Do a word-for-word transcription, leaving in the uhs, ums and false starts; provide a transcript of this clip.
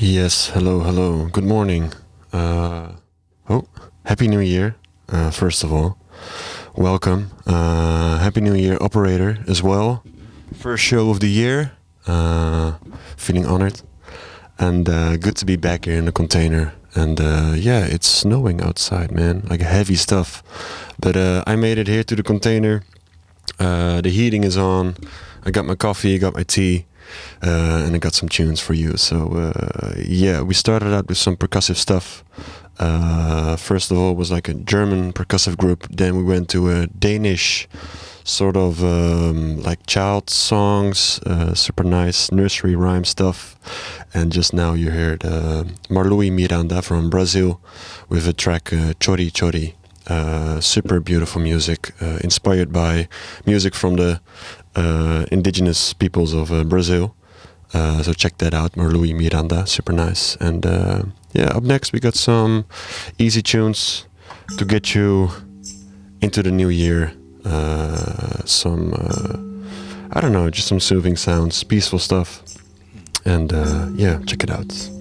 Yes, hello, hello. Good morning. Uh, oh, Happy New Year, uh, first of all. Welcome. Uh, Happy New Year, operator, as well. First show of the year. Uh, feeling honored. And uh, good to be back here in the container. And uh, yeah, it's snowing outside, man. Like heavy stuff. But uh, I made it here to the container. Uh, the heating is on. I got my coffee, got my tea. Uh, and I got some tunes for you. So uh, yeah, we started out with some percussive stuff. Uh, first of all, it was like a German percussive group. Then we went to a Danish sort of um, like child songs, uh, super nice nursery rhyme stuff. And just now you heard uh, Marlui Miranda from Brazil with a track uh, Chori Chori. Uh, super beautiful music, uh, inspired by music from the uh, indigenous peoples of uh, Brazil. Uh, so check that out, Marlui Miranda, super nice. And uh, yeah, up next we got some easy tunes to get you into the new year. Uh, some, uh, I don't know, just some soothing sounds, peaceful stuff. And uh, yeah, check it out.